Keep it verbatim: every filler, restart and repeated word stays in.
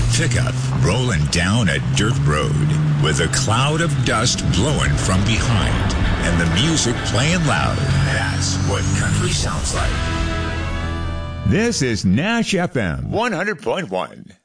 A pickup rolling down a dirt road with a cloud of dust blowing from behind and the music playing loud. That's what country sounds like. This is Nash F M one hundred point one.